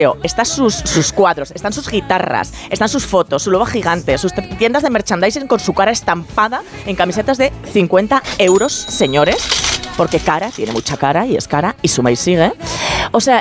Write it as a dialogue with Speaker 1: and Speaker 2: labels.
Speaker 1: están sus cuadros, están sus guitarras, están sus fotos, su logo gigante, sus tiendas de merchandising con su cara estampada en camisetas de 50 euros, señores, porque cara, tiene mucha cara y es cara y suma y sigue. O sea,